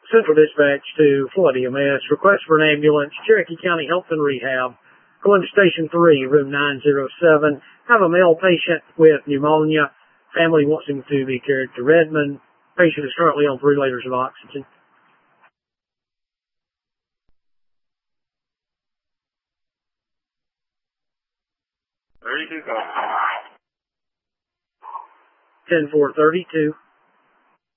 Central Dispatch to Flood EMS. Request for an ambulance, Cherokee County Health and Rehab. Going to Station 3, room 907. Have a male patient with pneumonia. Family wants him to be carried to Redmond. Patient is currently on 3 liters of oxygen. Thirty-two. 10-4-32.